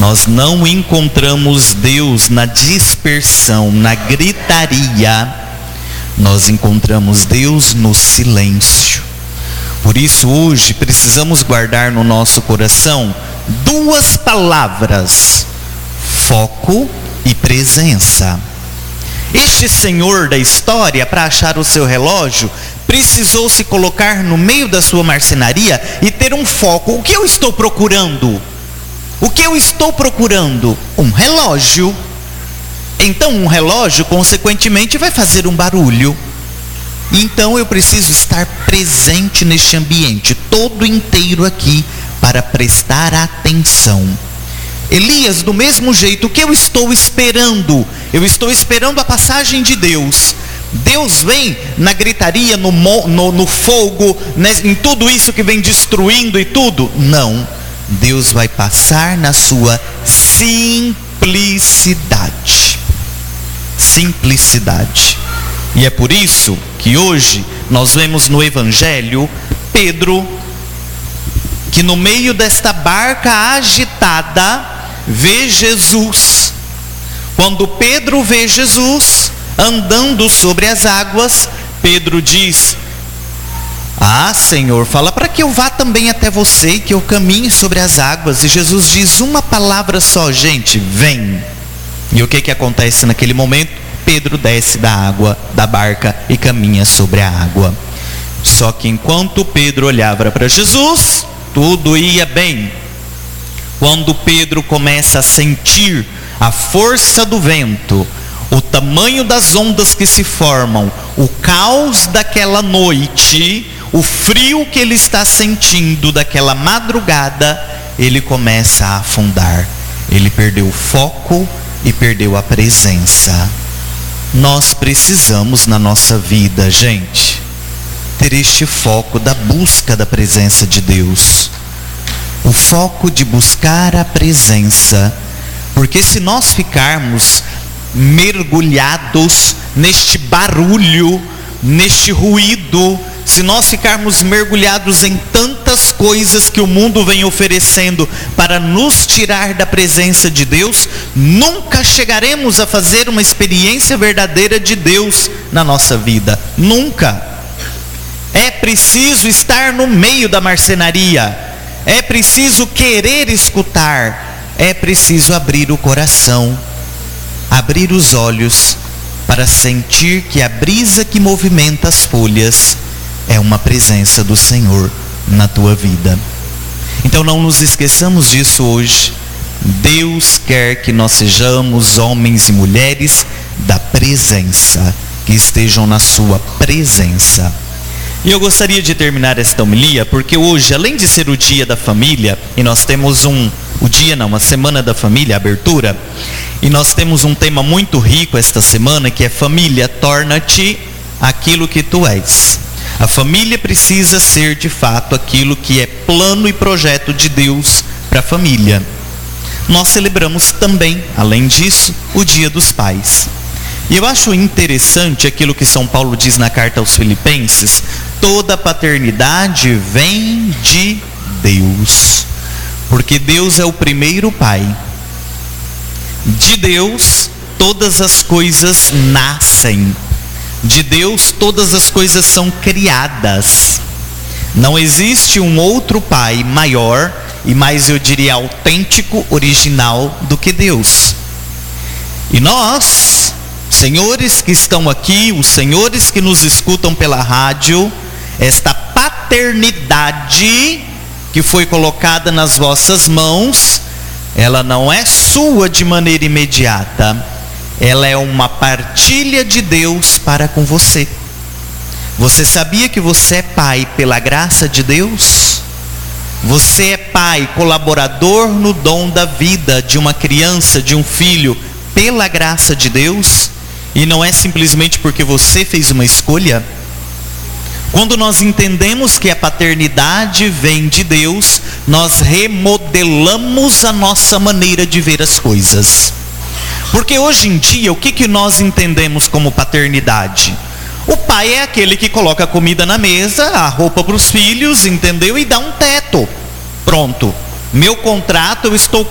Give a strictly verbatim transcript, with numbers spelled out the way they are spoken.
Nós não encontramos Deus na dispersão, na gritaria. Nós encontramos Deus no silêncio. Por isso hoje precisamos guardar no nosso coração duas palavras: foco e presença. Este senhor da história, para achar o seu relógio, precisou se colocar no meio da sua marcenaria e ter um foco. O que eu estou procurando? O que eu estou procurando? Um relógio. Então um relógio, consequentemente, vai fazer um barulho. Então eu preciso estar presente neste ambiente, todo inteiro aqui, para prestar atenção. Elias, do mesmo jeito, o que eu estou esperando? Eu estou esperando a passagem de Deus. Deus vem na gritaria, no, no, no fogo, né, em tudo isso que vem destruindo e tudo? Não. Deus vai passar na sua simplicidade. Simplicidade. E é por isso que hoje nós vemos no Evangelho Pedro, que no meio desta barca agitada vê Jesus. Quando Pedro vê Jesus andando sobre as águas, Pedro diz: ah, Senhor, fala para que eu vá também até você e que eu caminhe sobre as águas. E Jesus diz uma palavra só: gente, vem. E o que que acontece naquele momento? Pedro desce da água, da barca, e caminha sobre a água. Só que enquanto Pedro olhava para Jesus, tudo ia bem. Quando Pedro começa a sentir a força do vento, o tamanho das ondas que se formam, o caos daquela noite, o frio que ele está sentindo daquela madrugada, ele começa a afundar. Ele perdeu o foco e perdeu a presença. Nós precisamos na nossa vida, gente, ter este foco da busca da presença de Deus. O foco de buscar a presença. Porque se nós ficarmos mergulhados neste barulho, neste ruído, se nós ficarmos mergulhados em tantas coisas que o mundo vem oferecendo para nos tirar da presença de Deus, nunca chegaremos a fazer uma experiência verdadeira de Deus na nossa vida. Nunca. É preciso estar no meio da marcenaria. É preciso querer escutar. É preciso abrir o coração, abrir os olhos, para sentir que a brisa que movimenta as folhas é uma presença do Senhor na tua vida. Então não nos esqueçamos disso hoje. Deus quer que nós sejamos homens e mulheres da presença, que estejam na sua presença. E eu gostaria de terminar esta homilia, porque hoje, além de ser o dia da família, e nós temos um, o dia não, a semana da família, a abertura, e nós temos um tema muito rico esta semana, que é família, torna-te aquilo que tu és. A família precisa ser de fato aquilo que é plano e projeto de Deus para a família. Nós celebramos também, além disso, o Dia dos Pais. E eu acho interessante aquilo que São Paulo diz na carta aos Filipenses: toda paternidade vem de Deus, porque Deus é o primeiro pai. De Deus todas as coisas nascem, de Deus todas as coisas são criadas. Não existe um outro pai maior e mais, eu diria, autêntico, original do que Deus. E nós, senhores que estão aqui, os senhores que nos escutam pela rádio, esta paternidade que foi colocada nas vossas mãos, ela não é sua de maneira imediata. Ela é uma partilha de Deus para com você. Você sabia que você é pai pela graça de Deus? Você é pai, colaborador no dom da vida de uma criança, de um filho, pela graça de Deus? E não é simplesmente porque você fez uma escolha? Quando nós entendemos que a paternidade vem de Deus, nós remodelamos a nossa maneira de ver as coisas. Porque hoje em dia, o que, que nós entendemos como paternidade? O pai é aquele que coloca a comida na mesa, a roupa para os filhos, entendeu? E dá um teto. Pronto. Meu contrato, eu estou